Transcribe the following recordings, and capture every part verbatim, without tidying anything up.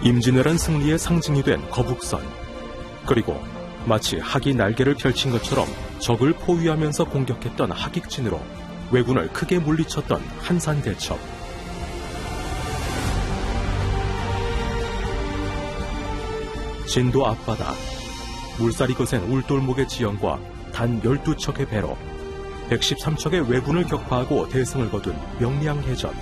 임진왜란 승리의 상징이 된 거북선, 그리고 마치 학이 날개를 펼친 것처럼 적을 포위하면서 공격했던 하객진으로 왜군을 크게 물리쳤던 한산대첩. 진도 앞바다, 물살이 거센 울돌목의 지형과 단 열두 척의 배로 백십삼 척의 왜군을 격파하고 대승을 거둔 명량해전.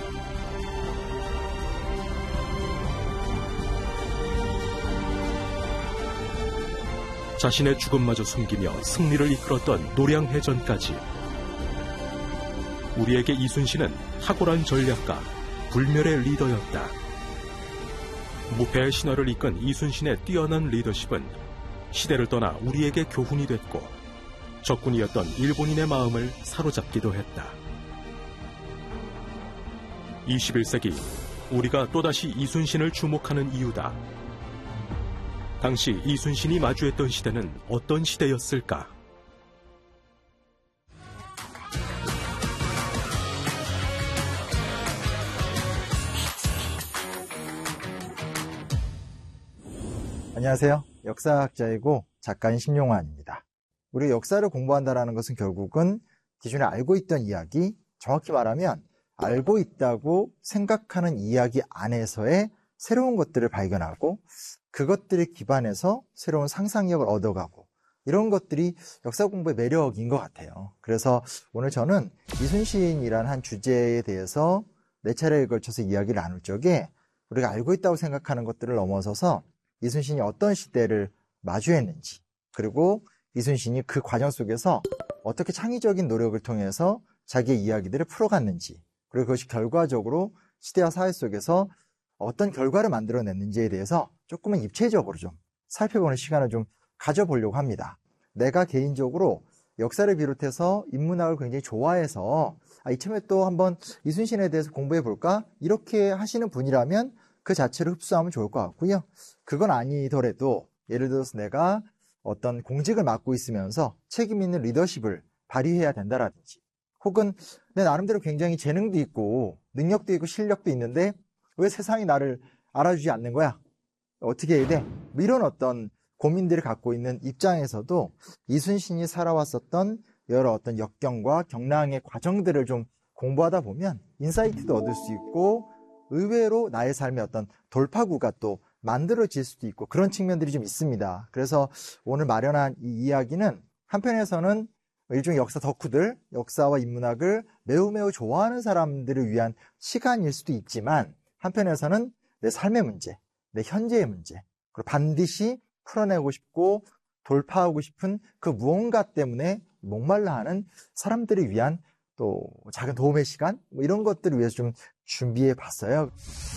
자신의 죽음마저 숨기며 승리를 이끌었던 노량해전까지. 우리에게 이순신은 탁월한 전략가, 불멸의 리더였다. 무패의 신화를 이끈 이순신의 뛰어난 리더십은 시대를 떠나 우리에게 교훈이 됐고 적군이었던 일본인의 마음을 사로잡기도 했다. 이십일 세기 우리가 또다시 이순신을 주목하는 이유다. 당시 이순신이 마주했던 시대는 어떤 시대였을까? 안녕하세요. 역사학자이고 작가인 심용환입니다. 우리 역사를 공부한다는 것은 결국은 기존에 알고 있던 이야기, 정확히 말하면 알고 있다고 생각하는 이야기 안에서의 새로운 것들을 발견하고 그것들에 기반해서 새로운 상상력을 얻어가고 이런 것들이 역사 공부의 매력인 것 같아요. 그래서 오늘 저는 이순신이라는 한 주제에 대해서 네 차례에 걸쳐서 이야기를 나눌 적에 우리가 알고 있다고 생각하는 것들을 넘어서서 이순신이 어떤 시대를 마주했는지, 그리고 이순신이 그 과정 속에서 어떻게 창의적인 노력을 통해서 자기의 이야기들을 풀어갔는지, 그리고 그것이 결과적으로 시대와 사회 속에서 어떤 결과를 만들어냈는지에 대해서 조금은 입체적으로 좀 살펴보는 시간을 좀 가져보려고 합니다. 내가 개인적으로 역사를 비롯해서 인문학을 굉장히 좋아해서 아, 이참에 또 한번 이순신에 대해서 공부해볼까? 이렇게 하시는 분이라면 그 자체를 흡수하면 좋을 것 같고요. 그건 아니더라도 예를 들어서 내가 어떤 공직을 맡고 있으면서 책임 있는 리더십을 발휘해야 된다라든지, 혹은 내 나름대로 굉장히 재능도 있고 능력도 있고 실력도 있는데 왜 세상이 나를 알아주지 않는 거야? 어떻게 해야 돼? 뭐 이런 어떤 고민들을 갖고 있는 입장에서도 이순신이 살아왔었던 여러 어떤 역경과 경랑의 과정들을 좀 공부하다 보면 인사이트도 얻을 수 있고 의외로 나의 삶의 어떤 돌파구가 또 만들어질 수도 있고 그런 측면들이 좀 있습니다. 그래서 오늘 마련한 이 이야기는 한편에서는 일종의 역사 덕후들, 역사와 인문학을 매우 매우 좋아하는 사람들을 위한 시간일 수도 있지만 한편에서는 내 삶의 문제, 내 현재의 문제, 그리고 반드시 풀어내고 싶고 돌파하고 싶은 그 무언가 때문에 목말라 하는 사람들을 위한 또 작은 도움의 시간, 뭐 이런 것들을 위해서 좀 준비해 봤어요.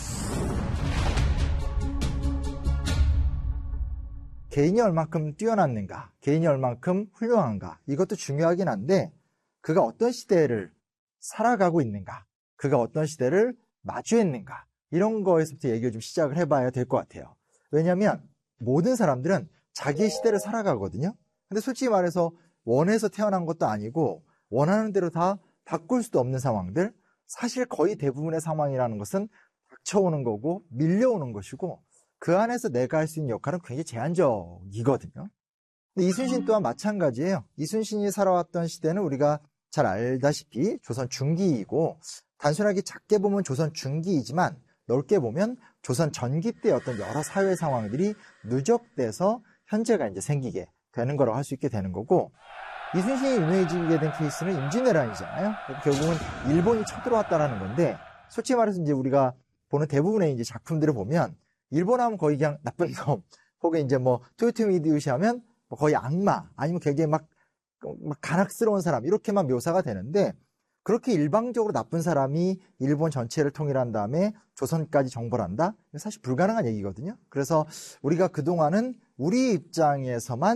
개인이 얼만큼 뛰어났는가, 개인이 얼만큼 훌륭한가, 이것도 중요하긴 한데 그가 어떤 시대를 살아가고 있는가, 그가 어떤 시대를 마주했는가, 이런 거에서부터 얘기를 좀 시작을 해봐야 될 것 같아요. 왜냐하면 모든 사람들은 자기의 시대를 살아가거든요. 근데 솔직히 말해서 원해서 태어난 것도 아니고 원하는 대로 다 바꿀 수도 없는 상황들, 사실 거의 대부분의 상황이라는 것은 닥쳐오는 거고 밀려오는 것이고 그 안에서 내가 할 수 있는 역할은 굉장히 제한적이거든요. 근데 이순신 또한 마찬가지예요. 이순신이 살아왔던 시대는 우리가 잘 알다시피 조선 중기이고, 단순하게 작게 보면 조선 중기이지만 넓게 보면 조선 전기 때 어떤 여러 사회 상황들이 누적돼서 현재가 이제 생기게 되는 거라고 할 수 있게 되는 거고, 이순신이 유명해지게 된 케이스는 임진왜란이잖아요. 결국은 일본이 쳐들어왔다라는 건데, 솔직히 말해서 이제 우리가 보는 대부분의 이제 작품들을 보면 일본 하면 거의 그냥 나쁜 놈, 혹은 이제 뭐 토요토미 히데요시 하면 뭐 거의 악마, 아니면 굉장히 막, 막 간악스러운 사람, 이렇게만 묘사가 되는데, 그렇게 일방적으로 나쁜 사람이 일본 전체를 통일한 다음에 조선까지 정벌 한다? 사실 불가능한 얘기거든요. 그래서 우리가 그동안은 우리 입장에서만